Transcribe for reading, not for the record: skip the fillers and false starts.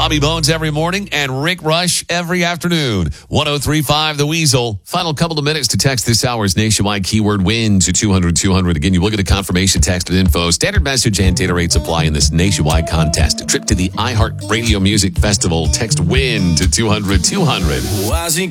Bobby Bones every morning and Rick Rush every afternoon. 103.5 The Weasel. Final couple of minutes to text this hour's nationwide keyword win to 200-200. Again, you will get a confirmation text with info. Standard message and data rates apply in this nationwide contest. A trip to the iHeart Radio Music Festival. Text win to 200-200.